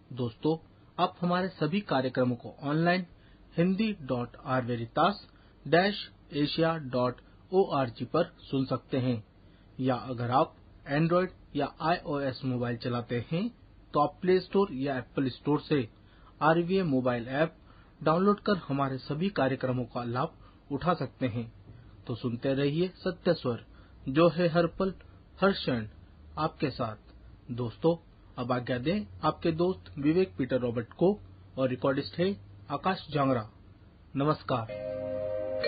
दोस्तों, आप हमारे सभी कार्यक्रमों को ऑनलाइन hindi.rveritas-asia.org पर सुन सकते हैं, या अगर आप एंड्रॉइड या iOS मोबाइल चलाते हैं तो आप प्ले स्टोर या एप्पल स्टोर से आरवीए मोबाइल ऐप डाउनलोड कर हमारे सभी कार्यक्रमों का लाभ उठा सकते हैं। तो सुनते रहिए सत्य स्वर, जो है हर पल हर क्षण आपके साथ। दोस्तों, अब आज्ञा दें आपके दोस्त विवेक पीटर रॉबर्ट को, और रिकॉर्डिस्ट है आकाश जांगरा। नमस्कार।